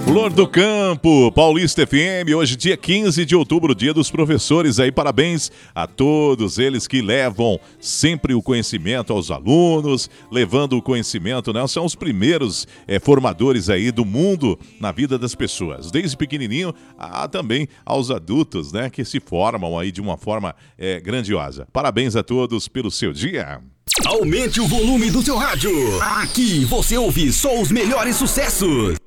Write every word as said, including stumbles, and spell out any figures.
Flor do Campo, Paulista F M, hoje dia quinze de outubro, dia dos professores aí, parabéns a todos eles que levam sempre o conhecimento aos alunos, levando o conhecimento, né? São os primeiros é, formadores aí do mundo na vida das pessoas, desde pequenininho a também aos adultos, né? Que se formam aí de uma forma é, grandiosa. Parabéns a todos pelo seu dia. Aumente o volume do seu rádio. Aqui você ouve só os melhores sucessos.